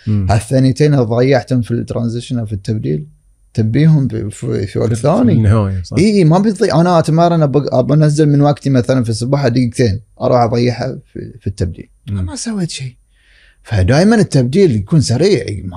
هالثانيتين اللي ضيعتهم في الترانزيشن او في التبديل تبيهم في وقت ثاني. اي ما بيضيع. انا اتمرن بنزل من وقتي مثلا في الصباح دقيقتين اروح اضيعها في التبديل، ما سويت شيء. فدائما التبديل يكون سريع.